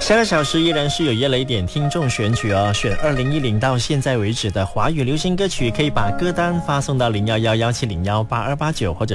下个小时依然是有叶雷点听众选举哦，选2010到现在为止的华语流行歌曲，可以把歌单发送到0111701829或者